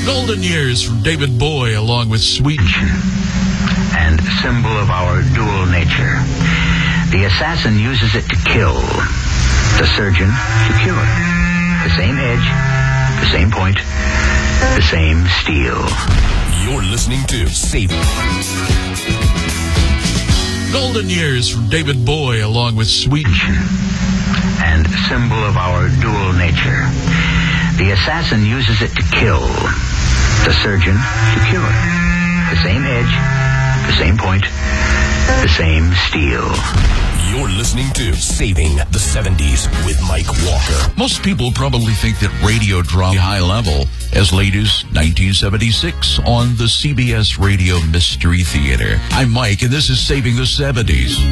Golden Years from David Bowie along with Sweet and symbol of our dual nature. The assassin uses it to kill, the surgeon to cure. The same edge, the same point, the same steel. You're listening to Saving. Golden Years from David Bowie along with Sweet and symbol of our dual nature. The assassin uses it to kill, the surgeon to cure. The same edge, the same point, the same steel. You're listening to Saving the 70s with Mike Walker. Most people probably think that radio dropped high level as late as 1976 on the CBS Radio Mystery Theater. I'm Mike, and this is Saving the 70s.